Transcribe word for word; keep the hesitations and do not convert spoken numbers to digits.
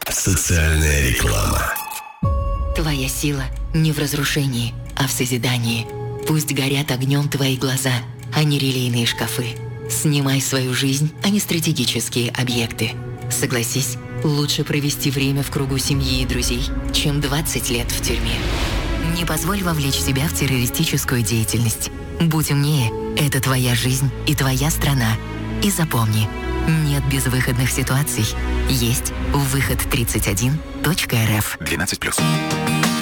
Социальная реклама. Твоя сила не в разрушении, а в созидании. Пусть горят огнем твои глаза, а не релейные шкафы. Снимай свою жизнь, а не стратегические объекты. Согласись, лучше провести время в кругу семьи и друзей, чем двадцать лет в тюрьме. Не позволь вовлечь себя в террористическую деятельность. Будь умнее, это твоя жизнь и твоя страна. И запомни, нет безвыходных ситуаций. Есть выход тридцать один точка эр эф. двенадцать плюс.